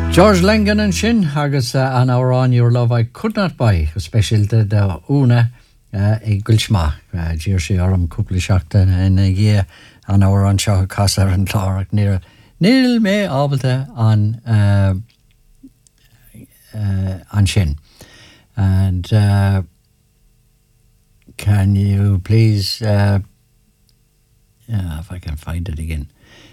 George Langan and Shin, agus an hour on Your Love I Could Not Buy, special de Una Gulchma, Jersey Aram Couple Shakta and Ye, an hour on Shah Kasser and Clark near Neil May Abalta on Shin. And can you please, if I can find it again,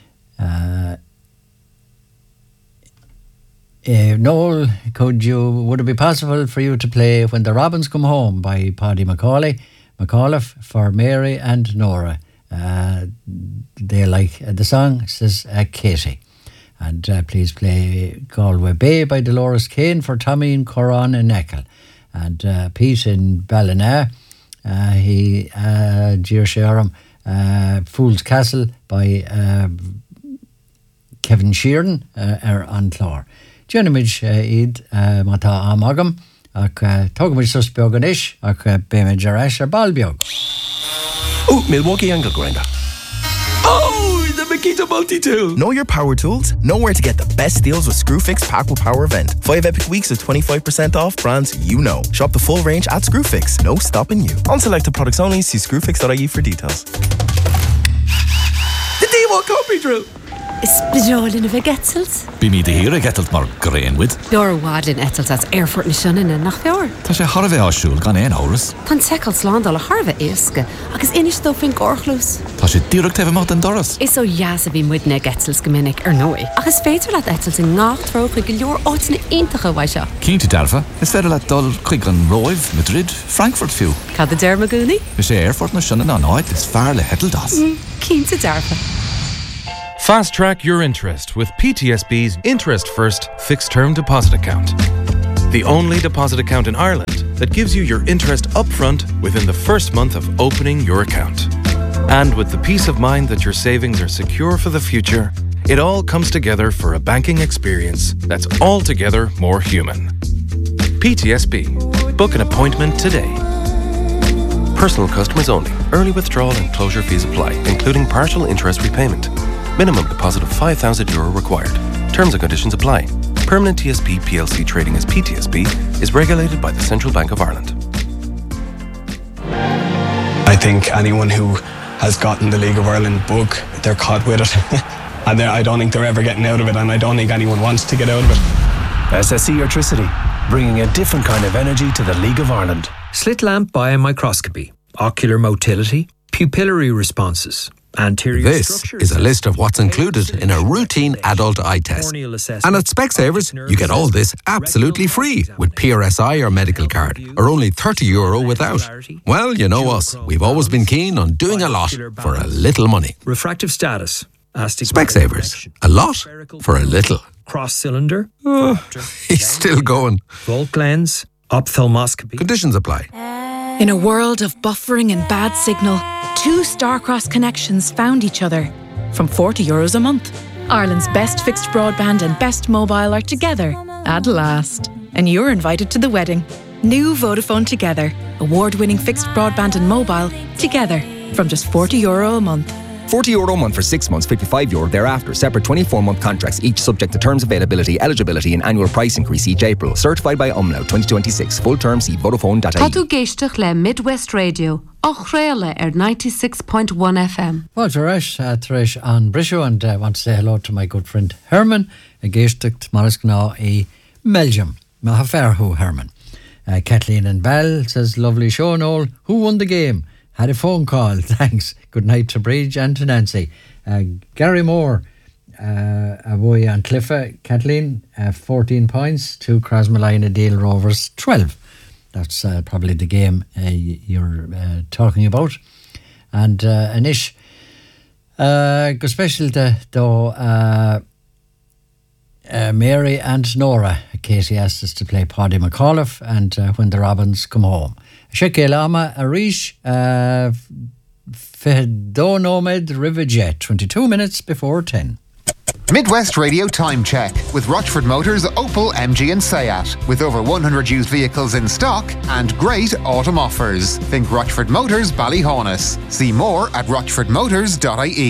Noel, would it be possible for you to play When the Robins Come Home by Paddy McAuliffe for Mary and Nora? They like the song, says Katie. And please play Galway Bay by Dolores Kane for Tommy and Coran and Eckel. And Pete in Ballina, Jersey Fool's Castle by Kevin Sheeran on Clore. Dionimid iad mata amagam ac togamid sus beag an ish ac beimid arash ar balbeag. Oh, Milwaukee angle grinder. Oh, the Makita multi-tool. Know your power tools? Know where to get the best deals with Screwfix Pack with Power event. 5 epic weeks of 25% off brands you know. Shop the full range at Screwfix. No stopping you. On selected products only, see screwfix.ie for details. The D1 copy drill. Is bedolin of a getzels? Bí mi de hire getelt mar grainwid. Bior wadlin etels at Erfurt na shannon and nach fior. Tá sé harve ásúl gan ein áras. Tan sekal slandal a harve iske, agus inis do fin gorchlus. Tá sé direct hefo mat an doras. Is so jas a bí muidne getzels geminnig noi. Agus féidir laat etels in nacht tro chuig leor áitna intige waisha. Cínti darfa, is féidir laat dul chuig an Roiv, Madrid, Frankfurt fiú. Cad the dermaguni? Is sé Erfurt na shannon an áit is fearle hetel das. Cínti darfa. Fast track your interest with PTSB's Interest First Fixed Term Deposit Account. The only deposit account in Ireland that gives you your interest upfront within the first month of opening your account. And with the peace of mind that your savings are secure for the future, it all comes together for a banking experience that's altogether more human. PTSB. Book an appointment today. Personal customers only. Early withdrawal and closure fees apply, including partial interest repayment. Minimum deposit of €5,000 required. Terms and conditions apply. Permanent TSB PLC trading as PTSB is regulated by the Central Bank of Ireland. I think anyone who has gotten the League of Ireland bug, they're caught with it. And I don't think they're ever getting out of it, and I don't think anyone wants to get out of it. SSE Electricity, bringing a different kind of energy to the League of Ireland. Slit lamp biomicroscopy, ocular motility, pupillary responses. This is a list of what's included in a routine adult eye test. And at Specsavers, you get all this absolutely free with PRSI or medical card, or only €30 without. Well, you know us. We've always been keen on doing a lot for a little money. Refractive status. Specsavers. A lot for a little. Cross-cylinder. He's still going. Volt lens. Ophthalmoscopy. Conditions apply. In a world of buffering and bad signal, two Starcross connections found each other. From €40 a month. Ireland's best fixed broadband and best mobile are together at last. And you're invited to the wedding. New Vodafone Together. Award-winning fixed broadband and mobile together from just €40 a month. €40 a month for 6 months, €55 thereafter. Separate 24-month contracts, each subject to terms, availability, eligibility and annual price increase each April. Certified by Umlaut 2026. Full term see Vodafone.ie. Tá tú géisteach le Midwest Radio, och réile 96.1 FM. Well, Taresh an Brisho, and I want to say hello to my good friend Herman, a géisteach Mariscna in Belgium. Mahaferhu Herman. Kathleen and Bell says, lovely show, Noel. Who won the game? Had a phone call, thanks. Good night to Bridge and to Nancy. Gary Moore, Avoy and Cliffa, Kathleen, 14 points to Crosmalina Dale Rovers, 12. That's probably the game you're talking about. And Anish, go special to Mary and Nora. Katie asked us to play Paddy McAuliffe and When the Robins Come Home. Shekel Ama Arish Fedonomed Riverjet, 22 minutes before 10. Midwest Radio Time Check with Rochford Motors, Opel, MG and Seat. With over 100 used vehicles in stock and great autumn offers. Think Rochford Motors, Ballyhonus. See more at rochfordmotors.ie.